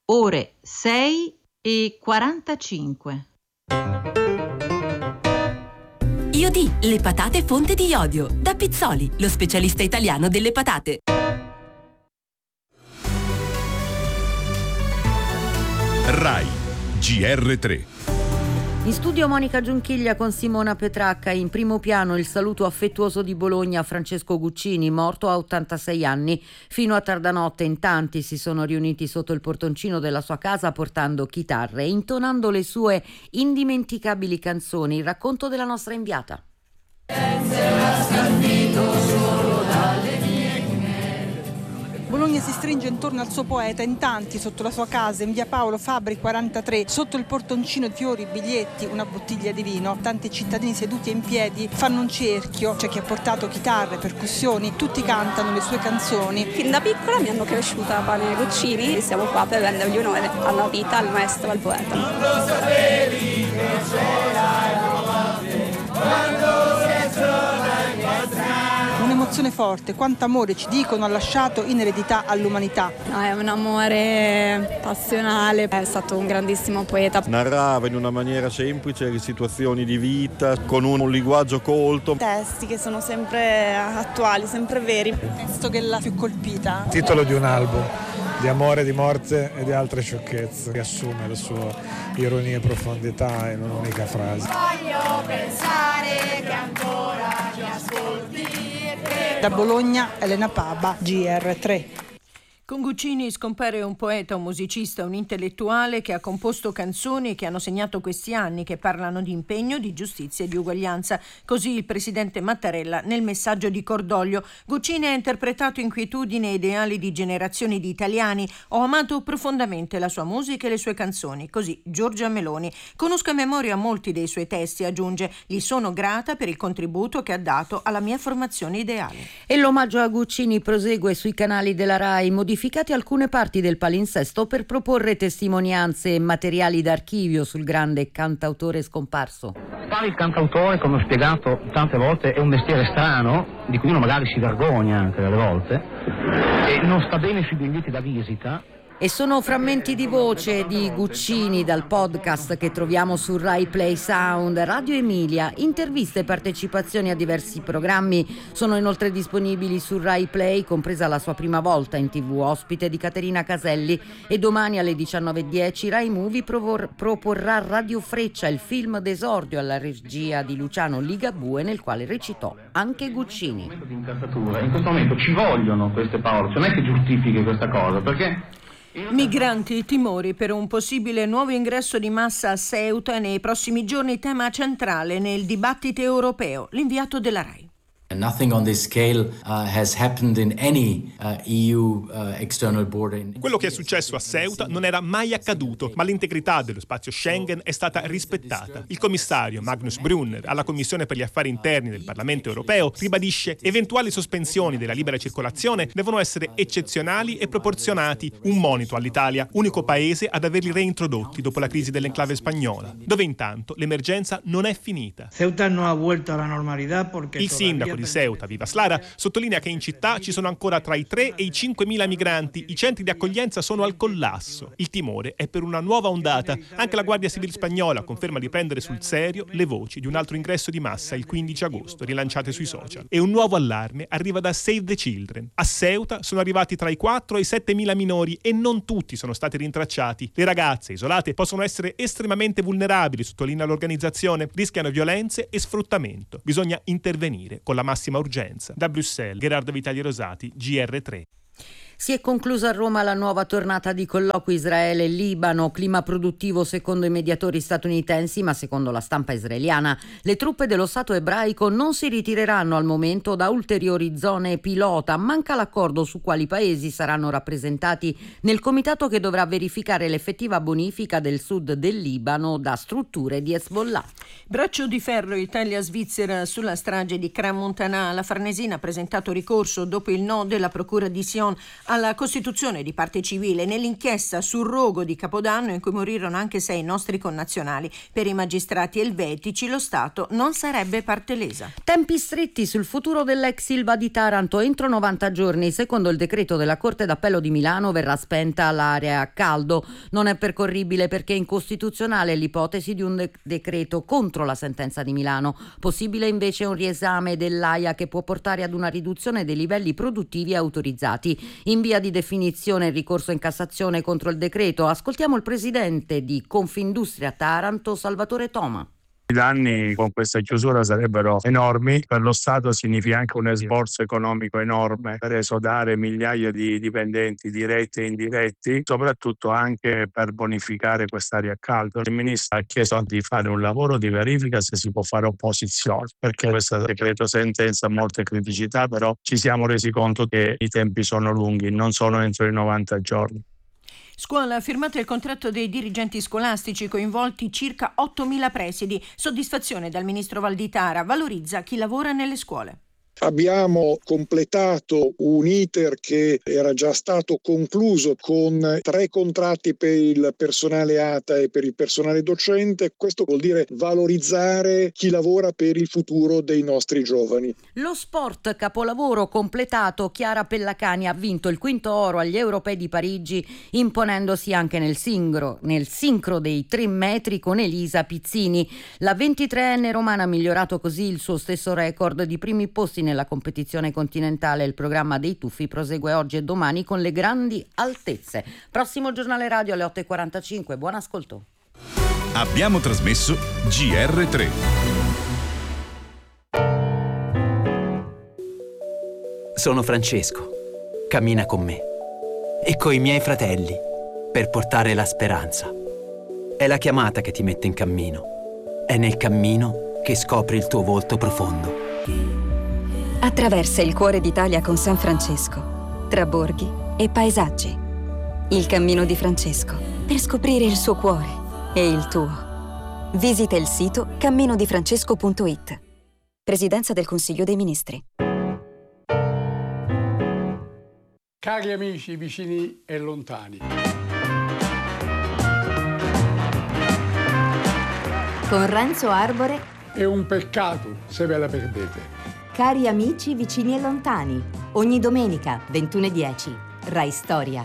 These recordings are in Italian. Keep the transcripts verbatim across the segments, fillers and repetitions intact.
ore sei e quarantacinque. Iodì, le patate fonte di iodio. Da Pizzoli, lo specialista italiano delle patate. Rai G R tre. In studio Monica Giunchiglia con Simona Petracca. In primo piano il saluto affettuoso di Bologna a Francesco Guccini, morto a ottantasei anni. Fino a tarda notte in tanti si sono riuniti sotto il portoncino della sua casa portando chitarre e intonando le sue indimenticabili canzoni. Il racconto della nostra inviata. Bologna si stringe intorno al suo poeta, in tanti sotto la sua casa, in via Paolo Fabri quarantatré, sotto il portoncino fiori, biglietti, una bottiglia di vino. Tanti cittadini seduti in piedi fanno un cerchio, c'è chi ha portato chitarre, percussioni, tutti cantano le sue canzoni. Fin da piccola mi hanno cresciuta pane Guccini e siamo qua per rendergli onore alla vita, al maestro, al poeta. Non lo sapevi che c'era quando si è sola in casa. Un'emozione forte, quanto amore ci dicono ha lasciato in eredità all'umanità. No, è un amore passionale, è stato un grandissimo poeta. Narrava in una maniera semplice le situazioni di vita, con un linguaggio colto. Testi che sono sempre attuali, sempre veri. Il testo che l'ha più colpita? Il titolo di un album, di amore, di morte e di altre sciocchezze, che assume la sua ironia e profondità in un'unica frase. Voglio pensare che ancora mi ascolti. Da Bologna, Elena Paba, G R tre. Con Guccini scompare un poeta, un musicista, un intellettuale che ha composto canzoni che hanno segnato questi anni, che parlano di impegno, di giustizia e di uguaglianza. Così il presidente Mattarella nel messaggio di cordoglio. Guccini ha interpretato inquietudini e ideali di generazioni di italiani. Ho amato profondamente la sua musica e le sue canzoni. Così Giorgia Meloni. Conosco a memoria molti dei suoi testi, aggiunge. Gli sono grata per il contributo che ha dato alla mia formazione ideale. E l'omaggio a Guccini prosegue sui canali della Rai, modificati alcune parti del palinsesto per proporre testimonianze e materiali d'archivio sul grande cantautore scomparso. Fare il cantautore, come ho spiegato tante volte, è un mestiere strano, di cui uno magari si vergogna anche delle volte, e non sta bene sui biglietti da visita. E sono frammenti di voce di Guccini dal podcast che troviamo su Rai Play Sound, Radio Emilia. Interviste e partecipazioni a diversi programmi sono inoltre disponibili su Rai Play, compresa la sua prima volta in tivù, ospite di Caterina Caselli. E domani alle diciannove e dieci Rai Movie provor- proporrà Radio Freccia, il film d'esordio alla regia di Luciano Ligabue, nel quale recitò anche Guccini. In questo momento ci vogliono queste parole, cioè non è che giustifichi questa cosa, perché... Migranti, timori per un possibile nuovo ingresso di massa a Ceuta e nei prossimi giorni tema centrale nel dibattito europeo. L'inviato della Rai. Nothing on this scale uh, has happened in any uh, E U uh, external border. Quello che è successo a Ceuta non era mai accaduto, ma l'integrità dello spazio Schengen è stata rispettata. Il commissario Magnus Brunner alla Commissione per gli Affari Interni del Parlamento Europeo ribadisce: eventuali sospensioni della libera circolazione devono essere eccezionali e proporzionati. Un monito all'Italia, unico paese ad averli reintrodotti dopo la crisi dell'enclave spagnola, dove intanto l'emergenza non è finita. Ceuta non ha vuelto alla normalità perché il sindaco di Ceuta, Vivas Lara, sottolinea che in città ci sono ancora tra i tre e i cinquemila migranti. I centri di accoglienza sono al collasso. Il timore è per una nuova ondata. Anche la Guardia Civile spagnola conferma di prendere sul serio le voci di un altro ingresso di massa il quindici agosto, rilanciate sui social. E un nuovo allarme arriva da Save the Children. A Ceuta sono arrivati tra i quattro e i settemila minori e non tutti sono stati rintracciati. Le ragazze isolate possono essere estremamente vulnerabili, sottolinea l'organizzazione, rischiano violenze e sfruttamento. Bisogna intervenire con la massima urgenza. Da Bruxelles, Gerardo Vitali Rosati, G R tre. Si è conclusa a Roma la nuova tornata di colloqui Israele-Libano, clima produttivo secondo i mediatori statunitensi, ma secondo la stampa israeliana le truppe dello Stato ebraico non si ritireranno al momento da ulteriori zone pilota. Manca l'accordo su quali paesi saranno rappresentati nel comitato che dovrà verificare l'effettiva bonifica del sud del Libano da strutture di Hezbollah. Braccio di ferro Italia-Svizzera sulla strage di Crans-Montana. La Farnesina ha presentato ricorso dopo il no della procura di Sion alla costituzione di parte civile nell'inchiesta sul rogo di Capodanno in cui morirono anche sei nostri connazionali. Per i magistrati elvetici lo Stato non sarebbe parte lesa. Tempi stretti sul futuro dell'ex Ilva di Taranto. Entro novanta giorni, secondo il decreto della Corte d'Appello di Milano, verrà spenta l'area a caldo. Non è percorribile perché è incostituzionale l'ipotesi di un de- decreto contro la sentenza di Milano. Possibile invece un riesame dell'A I A che può portare ad una riduzione dei livelli produttivi autorizzati. In In via di definizione il ricorso in Cassazione contro il decreto. Ascoltiamo il presidente di Confindustria Taranto, Salvatore Toma. I danni con questa chiusura sarebbero enormi, per lo Stato significa anche un sforzo economico enorme per esodare migliaia di dipendenti diretti e indiretti, soprattutto anche per bonificare quest'area a caldo. Il Ministro ha chiesto di fare un lavoro di verifica se si può fare opposizione, perché questo decreto sentenza ha molte criticità, però ci siamo resi conto che i tempi sono lunghi, non sono entro i novanta giorni. Scuola ha firmato il contratto dei dirigenti scolastici, coinvolti circa ottomila presidi. Soddisfazione dal ministro Valditara, valorizza chi lavora nelle scuole. Abbiamo completato un iter che era già stato concluso con tre contratti per il personale A T A e per il personale docente. Questo vuol dire valorizzare chi lavora per il futuro dei nostri giovani. Lo sport, capolavoro completato. Chiara Pellacani ha vinto il quinto oro agli Europei di Parigi, imponendosi anche nel sincro, nel sincro dei tre metri con Elisa Pizzini. La ventitreenne romana ha migliorato così il suo stesso record di primi posti nella competizione continentale. Il programma dei tuffi prosegue oggi e domani con le grandi altezze. Prossimo giornale radio alle otto e quarantacinque. Buon ascolto. Abbiamo trasmesso G R tre. Sono Francesco. Cammina con me e coi miei fratelli per portare la speranza. È la chiamata che ti mette in cammino. È nel cammino che scopri il tuo volto profondo. Attraversa il cuore d'Italia con San Francesco, tra borghi e paesaggi. Il cammino di Francesco, per scoprire il suo cuore e il tuo. Visita il sito cammino di francesco punto it. Presidenza del Consiglio dei Ministri. Cari amici vicini e lontani. Con Renzo Arbore. È un peccato se ve la perdete. Cari amici vicini e lontani, ogni domenica ventuno e dieci, Rai Storia.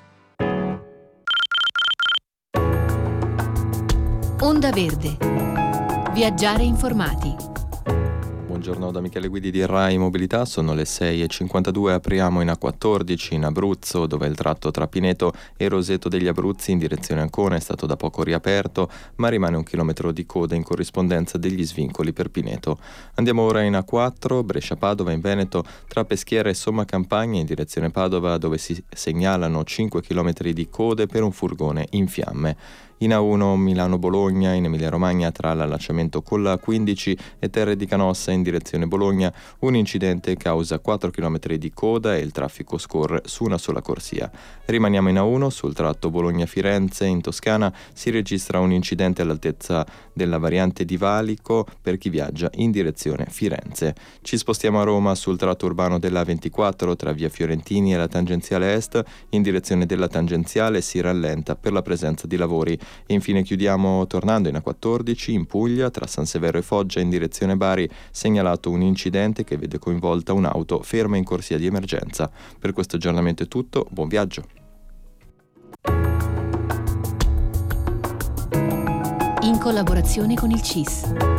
Onda Verde. Viaggiare informati. Buongiorno da Michele Guidi di Rai Mobilità, sono le sei e cinquantadue, apriamo in A quattordici in Abruzzo, dove il tratto tra Pineto e Roseto degli Abruzzi in direzione Ancona è stato da poco riaperto, ma rimane un chilometro di coda in corrispondenza degli svincoli per Pineto. Andiamo ora in A quattro, Brescia-Padova in Veneto, tra Peschiera e Somma Campagna in direzione Padova, dove si segnalano cinque chilometri di code per un furgone in fiamme. In A uno Milano-Bologna, in Emilia-Romagna tra l'allacciamento con la quindici e Terre di Canossa in direzione Bologna, un incidente causa quattro chilometri di coda e il traffico scorre su una sola corsia. Rimaniamo in A uno, sul tratto Bologna-Firenze in Toscana si registra un incidente all'altezza della variante di Valico per chi viaggia in direzione Firenze. Ci spostiamo a Roma sul tratto urbano della A ventiquattro tra via Fiorentini e la tangenziale est, in direzione della tangenziale si rallenta per la presenza di lavori. E infine chiudiamo tornando in A quattordici in Puglia tra San Severo e Foggia in direzione Bari, segnalato un incidente che vede coinvolta un'auto ferma in corsia di emergenza. Per questo aggiornamento è tutto, buon viaggio. In collaborazione con il C I S.